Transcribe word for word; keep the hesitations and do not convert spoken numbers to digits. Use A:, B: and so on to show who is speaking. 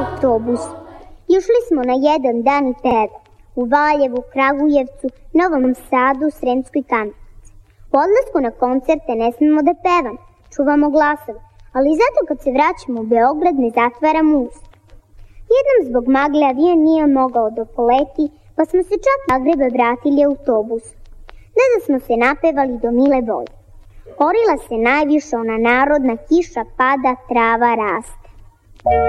A: autobus. Išli smo na jedan dan i peva u Valjevu, Kragujevcu, Novom Sadu, Sremskoj Kamenici. Po odlasku na koncerte ne smemo da pevamo, čuvamo glasove, ali zato kad se vraćamo u Beograd ne zatvaramo usta. Jednom zbog magle avion nije mogao da poleti, pa smo se čak na Zagrebe vratili autobusom. Tada smo se napevali do mile volje. Orila se najviše ona narodna kiša pada, trava raste.